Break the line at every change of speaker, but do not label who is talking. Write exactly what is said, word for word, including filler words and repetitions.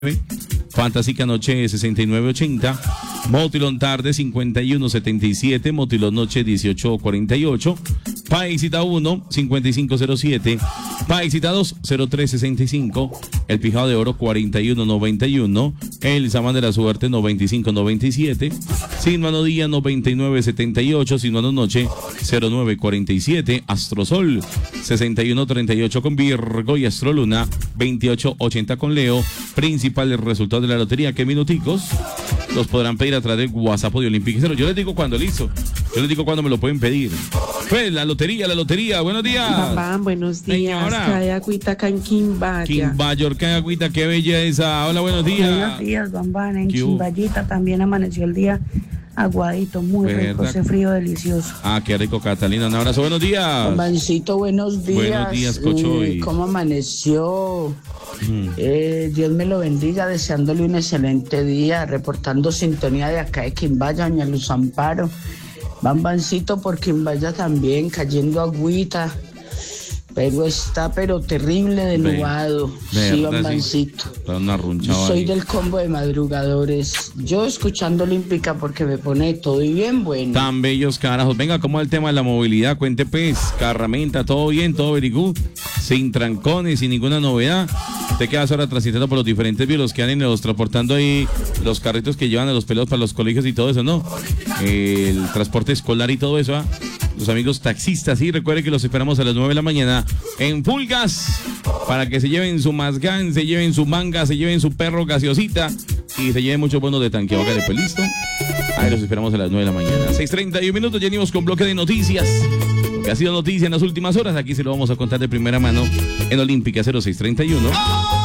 Fantástica Noche sesenta y nueve ochenta, Motilón Tarde cincuenta y uno setenta y siete, Motilón Noche dieciocho cuarenta y ocho, Paisita uno cincuenta y cinco cero siete, Paisita dos cero tres sesenta y cinco, El Pijado de Oro cuarenta y uno noventa y uno, El Samán de la Suerte noventa y cinco noventa y siete, Sin Mano Día noventa y nueve setenta y ocho, Sin Mano Noche cero nueve cuarenta y siete, Astrosol sesenta y uno treinta y ocho con Virgo y Astroluna veintiocho ochenta con Leo. Principales resultados de la lotería, ¿qué minuticos? Los podrán pedir a través del WhatsApp de Olympic Cero. Yo les digo cuándo, listo. Yo les digo cuándo me lo pueden pedir. Pues la lotería, la lotería. Buenos días.
Papá, buenos días.
Señora.
Cae agüita acá en Quimbaya.
Quimbayor, qué agüita, qué belleza. Hola, buenos días.
Buenos días, Bambán. En
¿Qué hubo?
Quimbayita también amaneció el día aguadito, muy rico,
¿Verdad?
ese frío delicioso.
Ah, qué rico, Catalina. Un abrazo, buenos días.
Bambancito, buenos días.
Buenos días, Cochoy.
Eh, ¿Cómo amaneció?
Mm.
Eh, Dios me lo bendiga, deseándole un excelente día, reportando sintonía de acá de Quimbaya, doña Luz Amparo. Bambancito por Quimbaya también, cayendo agüita, pero está pero terrible de
Ve,
nublado.
verdad,
Sí, Bambancito.
sí. Está una runchada
Soy
ahí.
del combo de madrugadores. Yo escuchando Olímpica porque me pone todo y bien bueno.
Tan bellos carajos. Venga, ¿cómo es el tema de la movilidad? Cuente pues, carramenta, todo bien, todo very good, sin trancones, sin ninguna novedad. Te quedas ahora transitando por los diferentes vías que andan los transportando ahí, los carritos que llevan a los pelados para los colegios y todo eso, ¿no? El transporte escolar y todo eso, ¿ah? Los amigos taxistas, sí, recuerden que los esperamos a las nueve de la mañana en Full Gas para que se lleven su mazgán, se lleven su manga, se lleven su perro gaseosita y se lleven muchos bonos de tanque. Hágale, pues listo. Ahí los esperamos a las nueve de la mañana. seis treinta y uno minutos, ya venimos con bloque de noticias. Lo que ha sido noticia en las últimas horas, aquí se lo vamos a contar de primera mano en Olímpica cero seis treinta y uno.